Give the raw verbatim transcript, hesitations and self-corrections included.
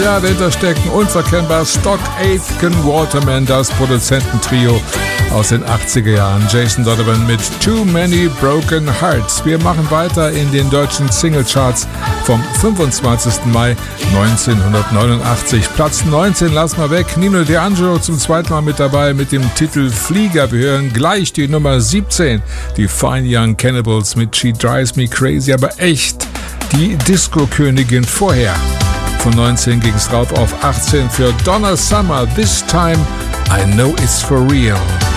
Jahr dahinter stecken. Unverkennbar Stock Aitken Waterman, das Produzententrio aus den achtziger Jahren. Jason Donovan mit Too Many Broken Hearts. Wir machen weiter in den deutschen Singlecharts vom fünfundzwanzigsten Mai neunzehnhundertneunundachtzig. Platz neunzehn lassen wir weg. Nino D'Angelo zum zweiten Mal mit dabei mit dem Titel Flieger. Wir hören gleich die Nummer siebzehn. Die Fine Young Cannibals mit She Drives Me Crazy. Aber echt die Disco-Königin vorher. Von neunzehn ging es rauf auf achtzehn für Donna Summer. This time I know it's for real.